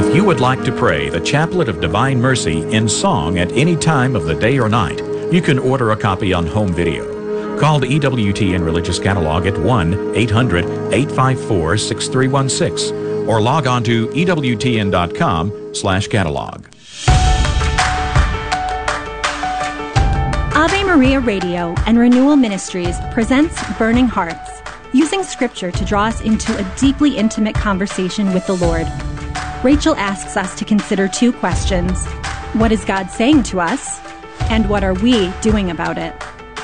If you would like to pray the Chaplet of Divine Mercy in song at any time of the day or night, you can order a copy on home video. Call the EWTN Religious Catalog at 1-800-854-6316 or log on to EWTN.com/catalog. Ave Maria Radio and Renewal Ministries presents Burning Hearts, using Scripture to draw us into a deeply intimate conversation with the Lord. Rachel asks us to consider two questions. What is God saying to us? And what are we doing about it?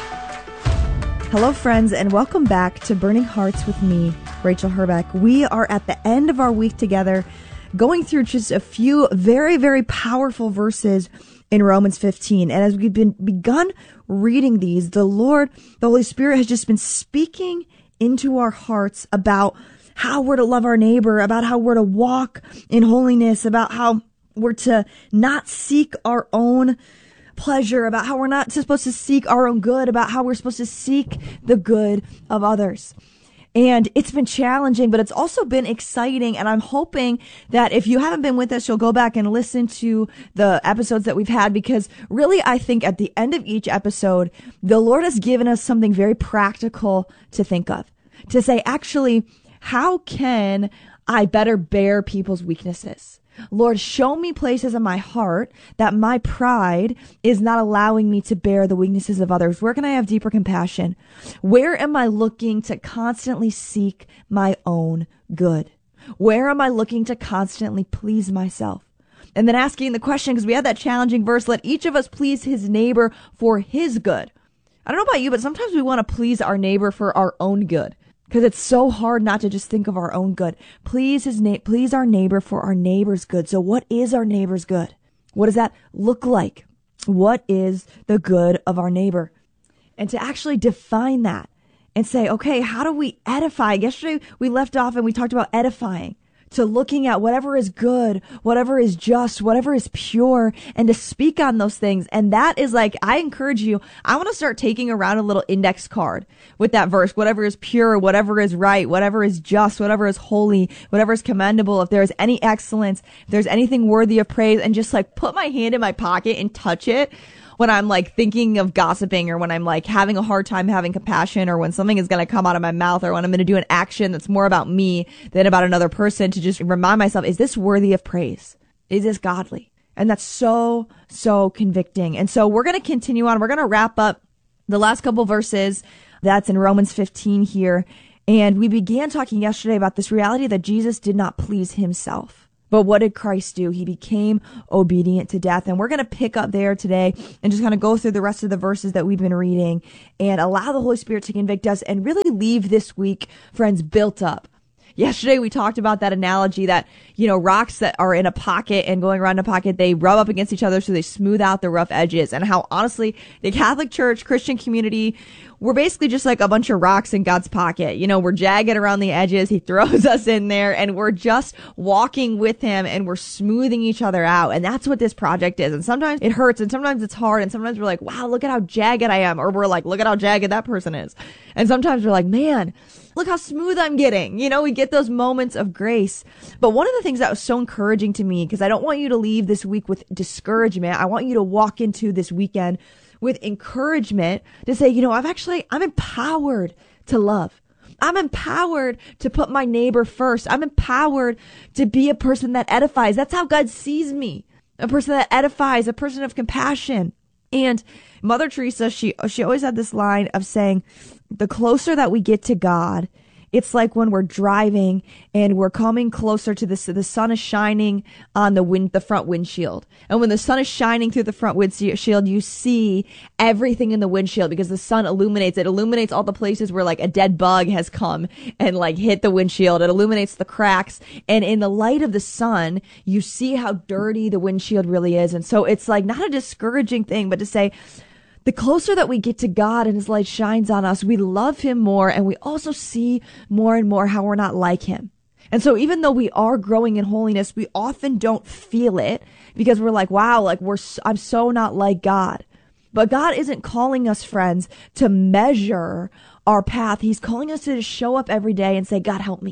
Hello, friends, and welcome back to Burning Hearts with me, Rachel Herbeck. We are at the end of our week together, going through just a few very, very powerful verses in Romans 15. And as we've begun reading these, the Holy Spirit has just been speaking into our hearts about how we're to love our neighbor, about how we're to walk in holiness, about how we're to not seek our own pleasure, about how we're not supposed to seek our own good, about how we're supposed to seek the good of others. And it's been challenging, but it's also been exciting. And I'm hoping that if you haven't been with us, you'll go back and listen to the episodes that we've had, because really, I think at the end of each episode, the Lord has given us something very practical to think of, to say, actually, how can I better bear people's weaknesses? Lord, show me places in my heart that my pride is not allowing me to bear the weaknesses of others. Where can I have deeper compassion? Where am I looking to constantly seek my own good? Where am I looking to constantly please myself? And then asking the question, because we had that challenging verse, let each of us please his neighbor for his good. I don't know about you, but sometimes we want to please our neighbor for our own good, because it's so hard not to just think of our own good. Please our neighbor for our neighbor's good. So what is our neighbor's good? What does that look like? What is the good of our neighbor? And to actually define that and say, okay, how do we edify? Yesterday we left off and we talked about edifying, to looking at whatever is good, whatever is just, whatever is pure, and to speak on those things. And that is like, I encourage you, I want to start taking around a little index card with that verse, whatever is pure, whatever is right, whatever is just, whatever is holy, whatever is commendable, if there is any excellence, if there's anything worthy of praise, and just like put my hand in my pocket and touch it when I'm like thinking of gossiping, or when I'm like having a hard time having compassion, or when something is going to come out of my mouth, or when I'm going to do an action that's more about me than about another person, to just remind myself, is this worthy of praise? Is this godly? And that's so, so convicting. And so we're going to continue on. We're going to wrap up the last couple verses that's in Romans 15 here. And we began talking yesterday about this reality that Jesus did not please himself. But what did Christ do? He became obedient to death. And we're going to pick up there today and just kind of go through the rest of the verses that we've been reading and allow the Holy Spirit to convict us and really leave this week, friends, built up. Yesterday, we talked about that analogy that, rocks that are in a pocket and going around a pocket, they rub up against each other so they smooth out the rough edges. And how, honestly, the Catholic Church, Christian community, we're basically just like a bunch of rocks in God's pocket. We're jagged around the edges. He throws us in there and we're just walking with him and we're smoothing each other out. And that's what this project is. And sometimes it hurts and sometimes it's hard. And sometimes we're like, wow, look at how jagged I am. Or we're like, look at how jagged that person is. And sometimes we're like, man, look how smooth I'm getting. We get those moments of grace. But one of the things that was so encouraging to me, because I don't want you to leave this week with discouragement. I want you to walk into this weekend with encouragement to say, I'm empowered to love. I'm empowered to put my neighbor first. I'm empowered to be a person that edifies. That's how God sees me. A person that edifies, a person of compassion. And Mother Teresa, she always had this line of saying, the closer that we get to God, it's like when we're driving and we're coming closer to the sun is shining on the front windshield. And when the sun is shining through the front windshield, you see everything in the windshield because the sun illuminates. It illuminates all the places where like a dead bug has come and like hit the windshield. It illuminates the cracks. And in the light of the sun, you see how dirty the windshield really is. And so it's like not a discouraging thing, but to say, the closer that we get to God and his light shines on us, we love him more, and we also see more and more how we're not like him. And so even though we are growing in holiness, we often don't feel it because we're like, wow, like I'm so not like God. But God isn't calling us, friends, to measure our path. He's calling us to show up every day and say, God, help me.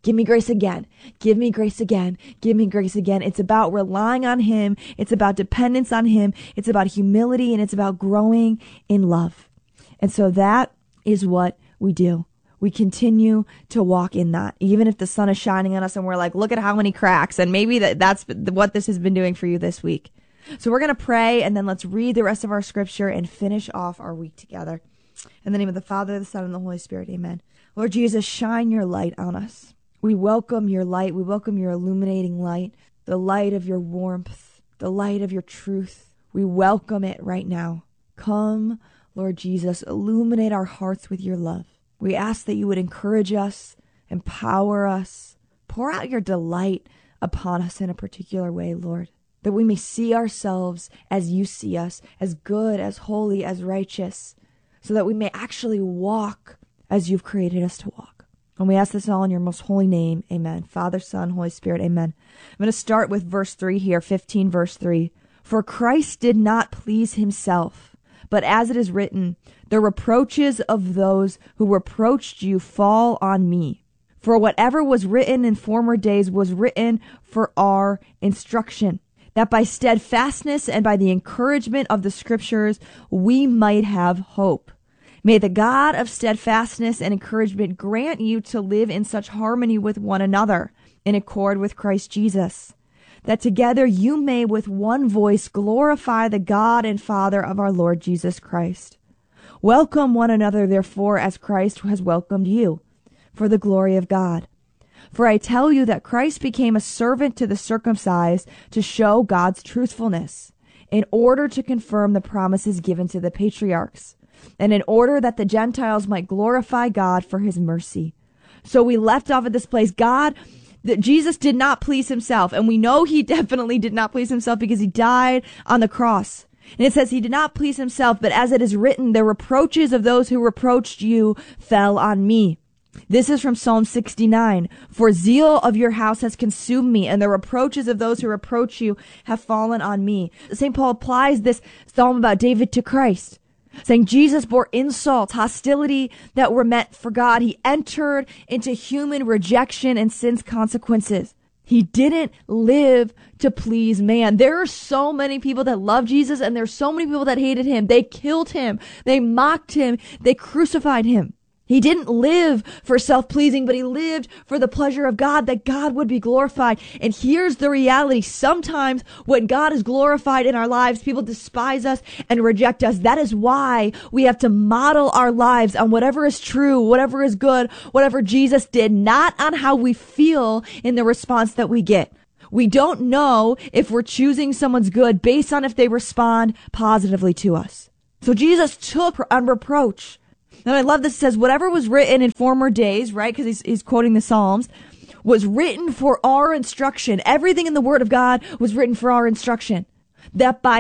Give me grace again. Give me grace again. Give me grace again. It's about relying on him. It's about dependence on him. It's about humility, and it's about growing in love. And so that is what we do. We continue to walk in that, even if the sun is shining on us and we're like, look at how many cracks. And maybe that's what this has been doing for you this week. So we're going to pray, and then let's read the rest of our scripture and finish off our week together. In the name of the Father, the Son, and the Holy Spirit, amen. Lord Jesus, shine your light on us. We welcome your light. We welcome your illuminating light, the light of your warmth, the light of your truth. We welcome it right now. Come, Lord Jesus, illuminate our hearts with your love. We ask that you would encourage us, empower us, pour out your delight upon us in a particular way, Lord, that we may see ourselves as you see us, as good, as holy, as righteous, so that we may actually walk as you've created us to walk. And we ask this all in your most holy name. Amen. Father, Son, Holy Spirit. Amen. I'm going to start with verse 3 here, 15 verse 3. For Christ did not please himself, but as it is written, the reproaches of those who reproached you fall on me. For whatever was written in former days was written for our instruction, that by steadfastness and by the encouragement of the scriptures we might have hope. May the God of steadfastness and encouragement grant you to live in such harmony with one another, in accord with Christ Jesus, that together you may with one voice glorify the God and Father of our Lord Jesus Christ. Welcome one another, therefore, as Christ has welcomed you, for the glory of God. For I tell you that Christ became a servant to the circumcised to show God's truthfulness, in order to confirm the promises given to the patriarchs, and in order that the Gentiles might glorify God for his mercy. So we left off at this place. that Jesus did not please himself. And we know he definitely did not please himself because he died on the cross. And it says he did not please himself, but as it is written, the reproaches of those who reproached you fell on me. This is from Psalm 69. For zeal of your house has consumed me, and the reproaches of those who reproach you have fallen on me. St. Paul applies this psalm about David to Christ, saying Jesus bore insults, hostility that were meant for God. He entered into human rejection and sin's consequences. He didn't live to please man. There are so many people that love Jesus, and there's so many people that hated him. They killed him. They mocked him. They crucified him. He didn't live for self-pleasing, but he lived for the pleasure of God, that God would be glorified. And here's the reality. Sometimes when God is glorified in our lives, people despise us and reject us. That is why we have to model our lives on whatever is true, whatever is good, whatever Jesus did, not on how we feel in the response that we get. We don't know if we're choosing someone's good based on if they respond positively to us. So Jesus took on reproach. And I love this. It says, whatever was written in former days, right? Because he's quoting the Psalms, was written for our instruction. Everything in the Word of God was written for our instruction. That by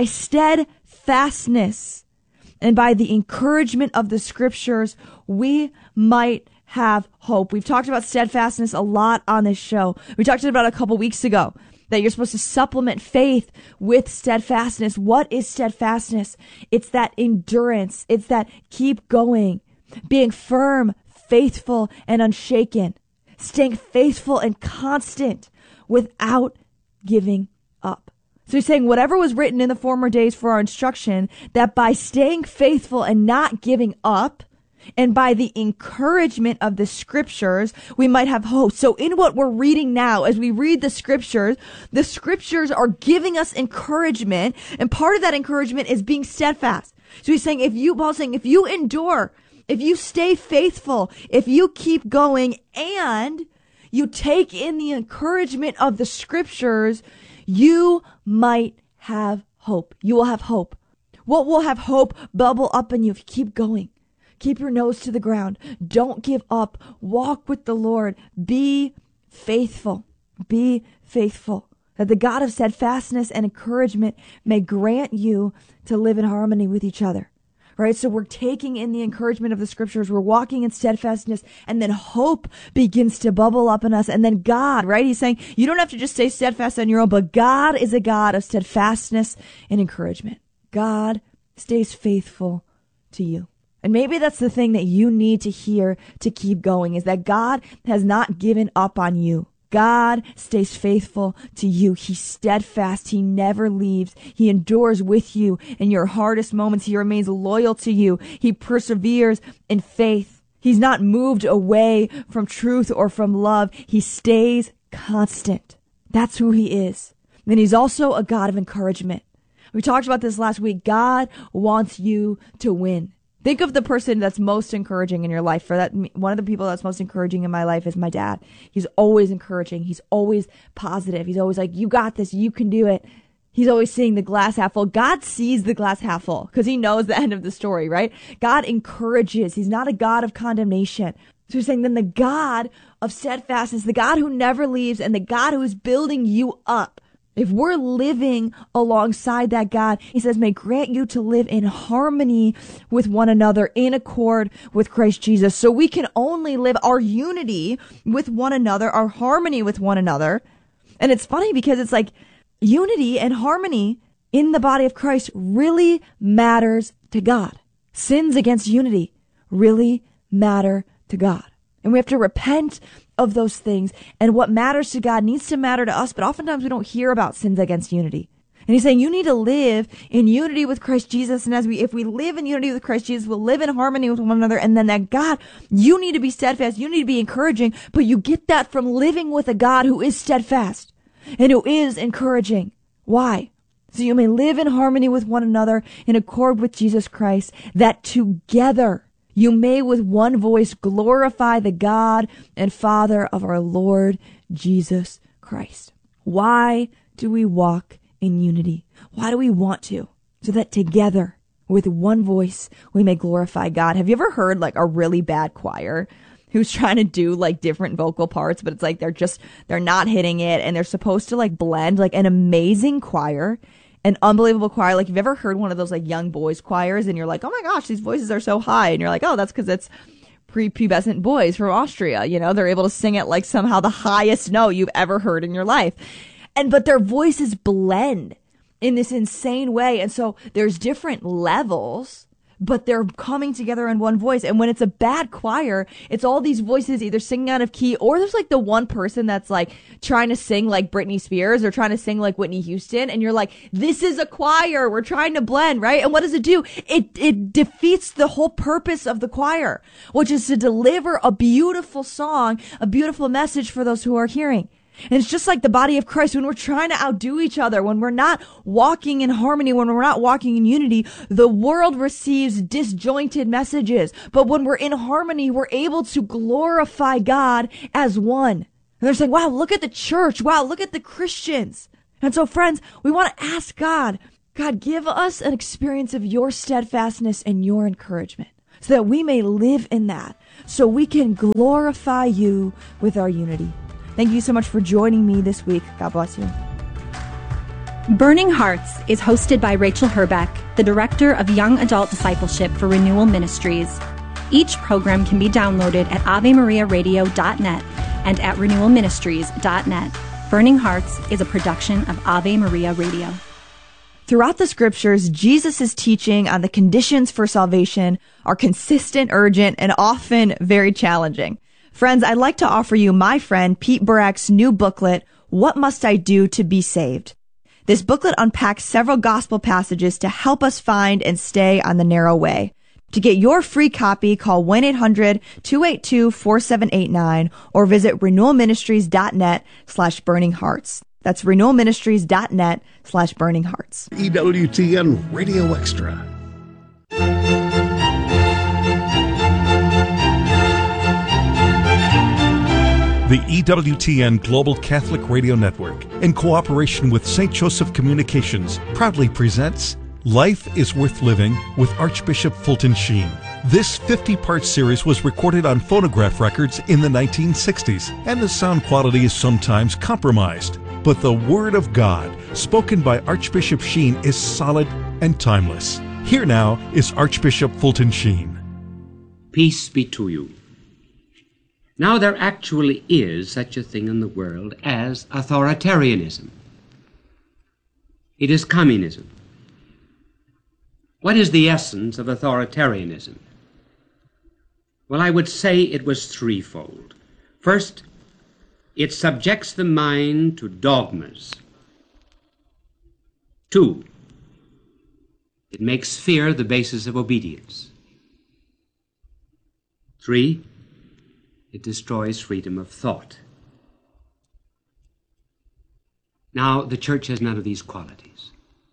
steadfastness and by the encouragement of the scriptures, we might have hope. We've talked about steadfastness a lot on this show. We talked about it a couple weeks ago, that you're supposed to supplement faith with steadfastness. What is steadfastness? It's that endurance. It's that keep going. Being firm, faithful, and unshaken. Staying faithful and constant without giving up. So he's saying whatever was written in the former days for our instruction, that by staying faithful and not giving up, and by the encouragement of the scriptures, we might have hope. So in what we're reading now, as we read the scriptures are giving us encouragement. And part of that encouragement is being steadfast. So he's saying, Paul's saying, if you endure, if you stay faithful, if you keep going, and you take in the encouragement of the scriptures, you might have hope. You will have hope. What will have hope bubble up in you if you keep going? Keep your nose to the ground. Don't give up. Walk with the Lord. Be faithful. Be faithful. That the God of steadfastness and encouragement may grant you to live in harmony with each other. Right? So we're taking in the encouragement of the scriptures. We're walking in steadfastness, and then hope begins to bubble up in us. And then God, right? He's saying you don't have to just stay steadfast on your own, but God is a God of steadfastness and encouragement. God stays faithful to you. And maybe that's the thing that you need to hear to keep going, is that God has not given up on you. God stays faithful to you. He's steadfast. He never leaves. He endures with you in your hardest moments. He remains loyal to you. He perseveres in faith. He's not moved away from truth or from love. He stays constant. That's who he is. And he's also a God of encouragement. We talked about this last week. God wants you to win. Think of the person that's most encouraging in your life. For that, one of the people that's most encouraging in my life is my dad. He's always encouraging. He's always positive. He's always like, you got this. You can do it. He's always seeing the glass half full. God sees the glass half full because he knows the end of the story, right? God encourages. He's not a God of condemnation. So we're saying then the God of steadfastness, the God who never leaves, and the God who is building you up. If we're living alongside that God, he says, may grant you to live in harmony with one another, in accord with Christ Jesus. So we can only live our unity with one another, our harmony with one another. And it's funny because it's like unity and harmony in the body of Christ really matters to God. Sins against unity really matter to God. And we have to repent of those things. And what matters to God needs to matter to us, but oftentimes we don't hear about sins against unity. And he's saying you need to live in unity with Christ Jesus. And if we live in unity with Christ Jesus, we'll live in harmony with one another. And then that God, you need to be steadfast. You need to be encouraging, but you get that from living with a God who is steadfast and who is encouraging. Why? So you may live in harmony with one another in accord with Jesus Christ, that together you may with one voice glorify the God and Father of our Lord Jesus Christ. Why do we walk in unity? Why do we want to? So that together with one voice we may glorify God. Have you ever heard like a really bad choir who's trying to do like different vocal parts, but it's like they're not hitting it and they're supposed to like blend, like an amazing choir? An unbelievable choir. Like, you've ever heard one of those like young boys choirs and you're like, oh my gosh, these voices are so high. And you're like, oh, that's because it's prepubescent boys from Austria. You know, they're able to sing at like somehow the highest note you've ever heard in your life. But their voices blend in this insane way. And so there's different levels, but they're coming together in one voice. And when it's a bad choir, it's all these voices either singing out of key, or there's like the one person that's like trying to sing like Britney Spears or trying to sing like Whitney Houston. And you're like, this is a choir. We're trying to blend, right? And what does it do? It defeats the whole purpose of the choir, which is to deliver a beautiful song, a beautiful message for those who are hearing. And it's just like the body of Christ. When we're trying to outdo each other, when we're not walking in harmony, when we're not walking in unity, the world receives disjointed messages. But when we're in harmony, we're able to glorify God as one. And they're saying, wow, look at the church. Wow, look at the Christians. And so, friends, we want to ask God, give us an experience of your steadfastness and your encouragement so that we may live in that, so we can glorify you with our unity. Thank you so much for joining me this week. God bless you. Burning Hearts is hosted by Rachel Herbeck, the Director of Young Adult Discipleship for Renewal Ministries. Each program can be downloaded at AveMariaRadio.net and at RenewalMinistries.net. Burning Hearts is a production of Ave Maria Radio. Throughout the scriptures, Jesus' teaching on the conditions for salvation are consistent, urgent, and often very challenging. Friends, I'd like to offer you my friend Pete Burak's new booklet, What Must I Do to Be Saved? This booklet unpacks several gospel passages to help us find and stay on the narrow way. To get your free copy, call 1-800-282-4789 or visit renewalministries.net/burninghearts. That's renewalministries.net/burninghearts. EWTN Radio Extra. The EWTN Global Catholic Radio Network, in cooperation with St. Joseph Communications, proudly presents Life is Worth Living with Archbishop Fulton Sheen. This 50-part series was recorded on phonograph records in the 1960s, and the sound quality is sometimes compromised. But the Word of God, spoken by Archbishop Sheen, is solid and timeless. Here now is Archbishop Fulton Sheen. Peace be to you. Now, there actually is such a thing in the world as authoritarianism. It is communism. What is the essence of authoritarianism? Well, I would say it was threefold. First, it subjects the mind to dogmas. 2, it makes fear the basis of obedience. 3, it destroys freedom of thought. Now, the church has none of these qualities.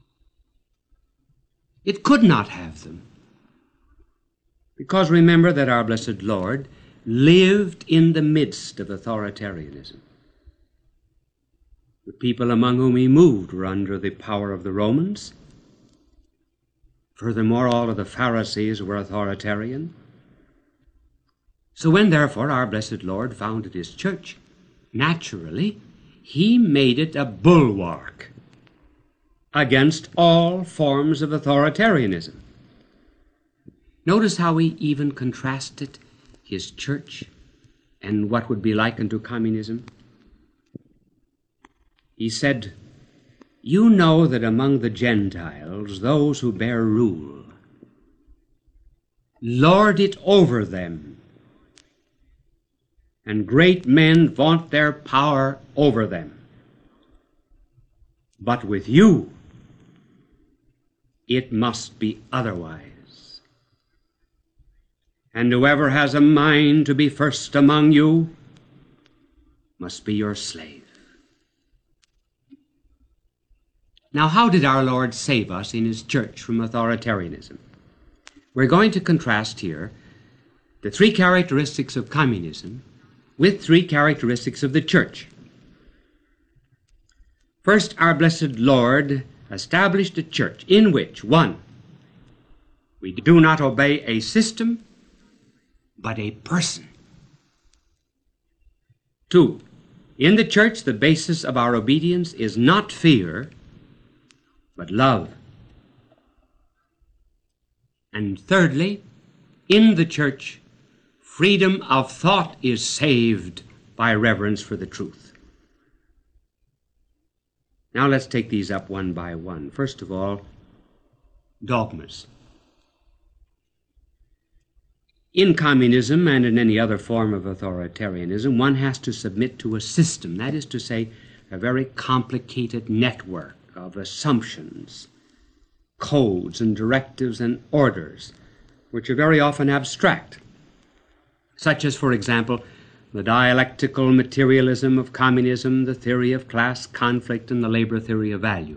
It could not have them, because remember that our blessed Lord lived in the midst of authoritarianism. The people among whom he moved were under the power of the Romans. Furthermore, all of the Pharisees were authoritarian. So when, therefore, our blessed Lord founded his church, naturally, he made it a bulwark against all forms of authoritarianism. Notice how he even contrasted his church and what would be likened to communism. He said, "You know that among the Gentiles, those who bear rule lord it over them, and great men vaunt their power over them. But with you, it must be otherwise. And whoever has a mind to be first among you must be your slave." Now, how did our Lord save us in his church from authoritarianism? We're going to contrast here the three characteristics of communism with three characteristics of the church. First, our blessed Lord established a church in which, 1, we do not obey a system, but a person. 2, in the church, the basis of our obedience is not fear, but love. And thirdly, in the church, freedom of thought is saved by reverence for the truth. Now let's take these up one by one. First of all, dogmas. In communism and in any other form of authoritarianism, one has to submit to a system, that is to say, a very complicated network of assumptions, codes and directives and orders, which are very often abstract, such as, for example, the dialectical materialism of communism, the theory of class conflict, and the labor theory of value.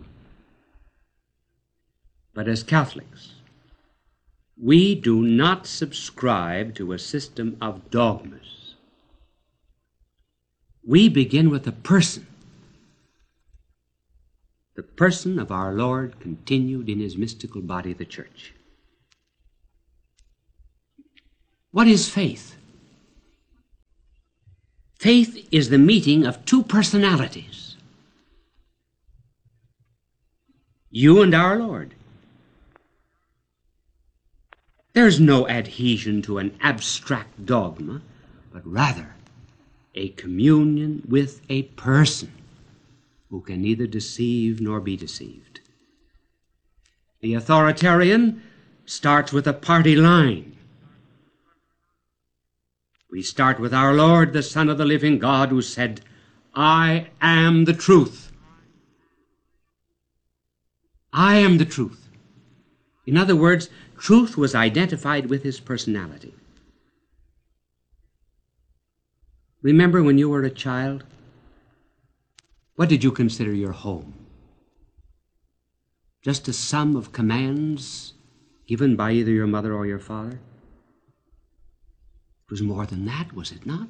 But as Catholics, we do not subscribe to a system of dogmas. We begin with a person. The person of our Lord continued in his mystical body, the church. What is faith? Faith is the meeting of two personalities, you and our Lord. There's no adhesion to an abstract dogma, but rather a communion with a person who can neither deceive nor be deceived. The authoritarian starts with a party line. We start with our Lord, the Son of the living God, who said, "I am the truth." I am the truth. In other words, truth was identified with his personality. Remember when you were a child? What did you consider your home? Just a sum of commands given by either your mother or your father? It was more than that, was it not?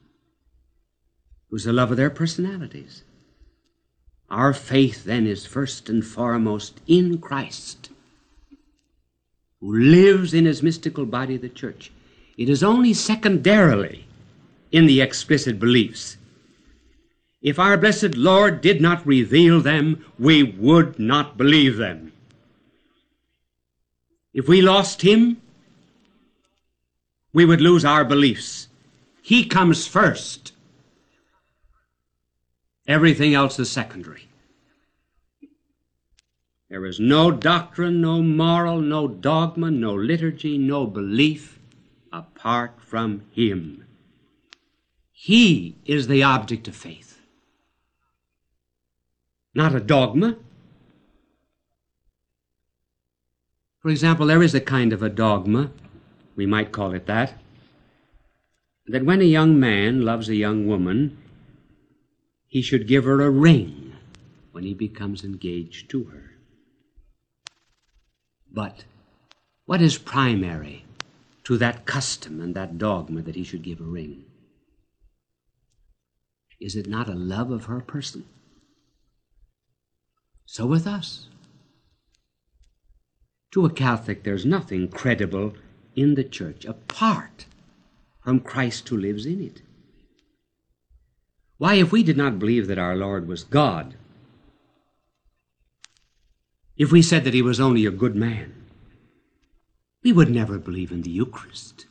It was the love of their personalities. Our faith, then, is first and foremost in Christ, who lives in his mystical body, the church. It is only secondarily in the explicit beliefs. If our blessed Lord did not reveal them, we would not believe them. If we lost him, we would lose our beliefs. He comes first. Everything else is secondary. There is no doctrine, no moral, no dogma, no liturgy, no belief apart from him. He is the object of faith, not a dogma. For example, there is a kind of a dogma, we might call it that when a young man loves a young woman, he should give her a ring when he becomes engaged to her. But what is primary to that custom and that dogma that he should give a ring? Is it not a love of her person? So with us. To a Catholic, there's nothing credible in the church apart from Christ who lives in it. Why, if we did not believe that our Lord was God, if we said that he was only a good man, we would never believe in the Eucharist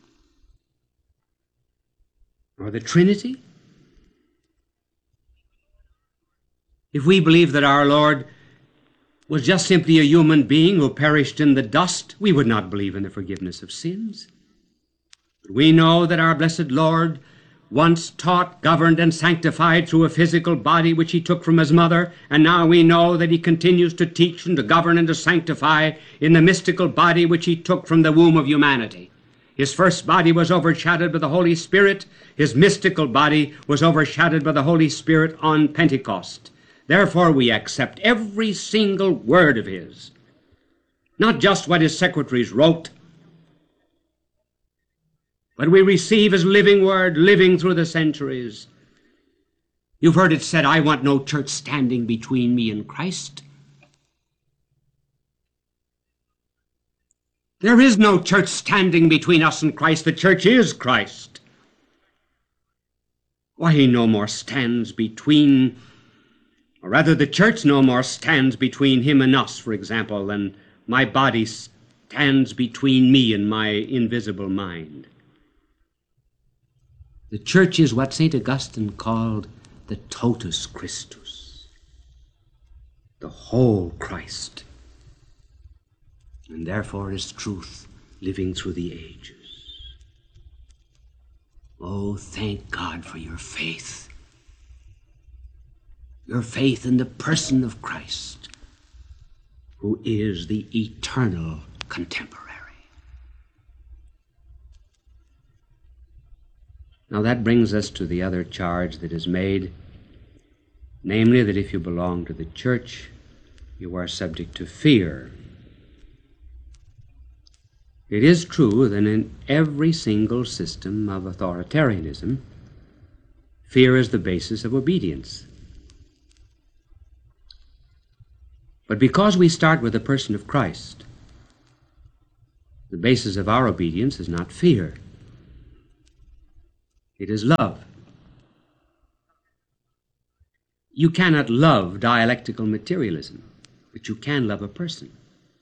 or the Trinity. If we believed that our Lord was just simply a human being who perished in the dust, we would not believe in the forgiveness of sins. But we know that our blessed Lord once taught, governed, and sanctified through a physical body which he took from his mother, and now we know that he continues to teach and to govern and to sanctify in the mystical body which he took from the womb of humanity. His first body was overshadowed by the Holy Spirit. His mystical body was overshadowed by the Holy Spirit on Pentecost. Therefore, we accept every single word of his, not just what his secretaries wrote, but we receive his living word, living through the centuries. You've heard it said, I want no church standing between me and Christ. There is no church standing between us and Christ. The church is Christ. Why, he no more stands between, or rather the church no more stands between him and us, for example, than my body stands between me and my invisible mind. The church is what St. Augustine called the totus Christus, the whole Christ, and therefore is truth living through the ages. Oh, thank God for your faith in the person of Christ, who is the eternal contemporary. Now that brings us to the other charge that is made, namely that if you belong to the church, you are subject to fear. It is true that in every single system of authoritarianism, fear is the basis of obedience. But because we start with the person of Christ, the basis of our obedience is not fear. It is love. You cannot love dialectical materialism, but you can love a person.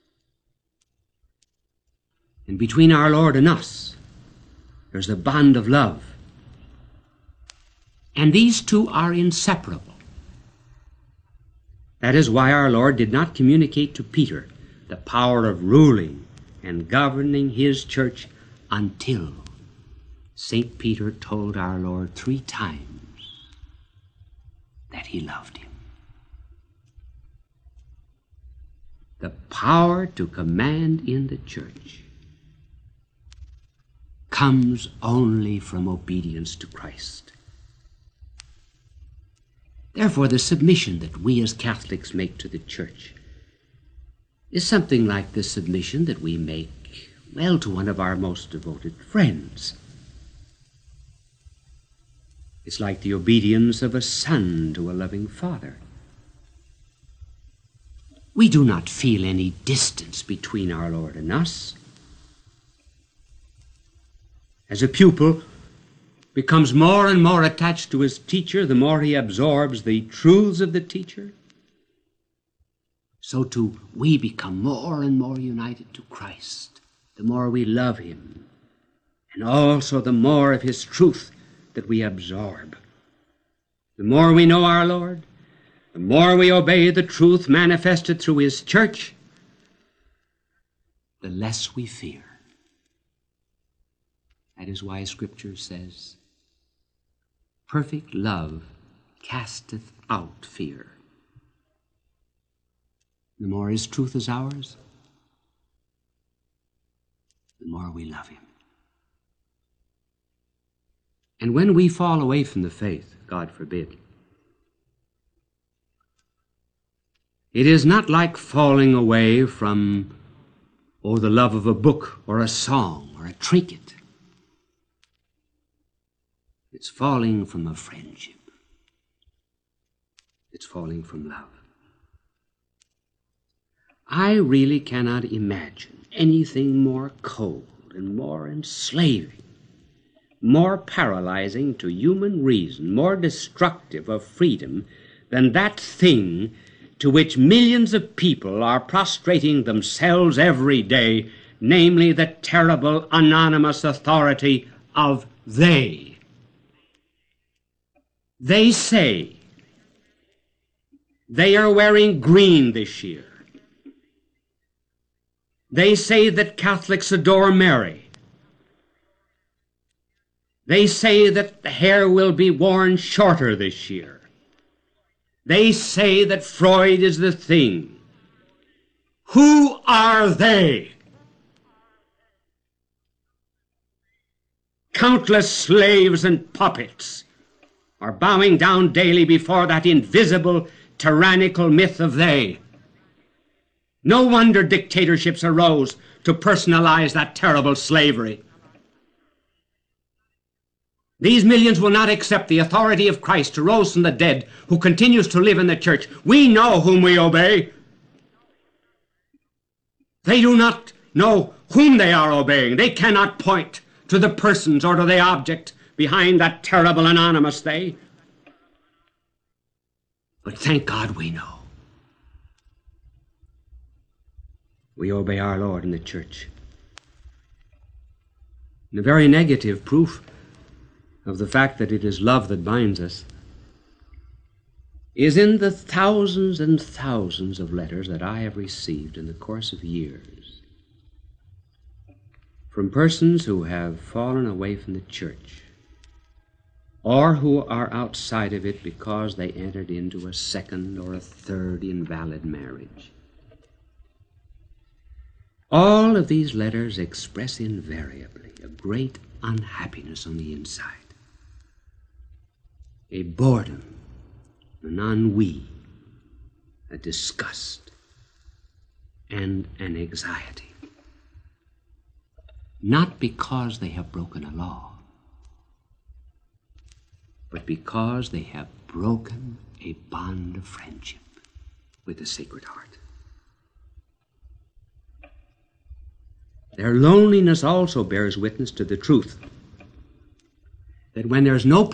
And between our Lord and us, there's a bond of love. And these two are inseparable. That is why our Lord did not communicate to Peter the power of ruling and governing his church until St. Peter told our Lord 3 times that he loved him. The power to command in the church comes only from obedience to Christ. Therefore, the submission that we as Catholics make to the church is something like the submission that we make, well, to one of our most devoted friends. It's like the obedience of a son to a loving father. We do not feel any distance between our Lord and us. As a pupil becomes more and more attached to his teacher, the more he absorbs the truths of the teacher, so too we become more and more united to Christ, the more we love him, and also the more of his truth that we absorb. The more we know our Lord, the more we obey the truth manifested through his church, the less we fear. That is why Scripture says, perfect love casteth out fear. The more His truth is ours, the more we love Him. And when we fall away from the faith, God forbid, it is not like falling away from, the love of a book or a song or a trinket. It's falling from a friendship. It's falling from love. I really cannot imagine anything more cold and more enslaving, more paralyzing to human reason, more destructive of freedom than that thing to which millions of people are prostrating themselves every day, namely the terrible anonymous authority of they. They say they are wearing green this year. They say that Catholics adore Mary. They say that the hair will be worn shorter this year. They say that Freud is the thing. Who are they? Countless slaves and puppets are bowing down daily before that invisible, tyrannical myth of they. No wonder dictatorships arose to personalize that terrible slavery. These millions will not accept the authority of Christ who rose from the dead, who continues to live in the church. We know whom we obey. They do not know whom they are obeying. They cannot point to the persons or to the object behind that terrible anonymous they. But thank God we know. We obey our Lord in the church. And the very negative proof of the fact that it is love that binds us is in the thousands and thousands of letters that I have received in the course of years from persons who have fallen away from the church or who are outside of it because they entered into a second or a third invalid marriage. All of these letters express invariably a great unhappiness on the inside, a boredom, an ennui, a disgust, and an anxiety. Not because they have broken a law, but because they have broken a bond of friendship with the Sacred Heart. Their loneliness also bears witness to the truth that when there's no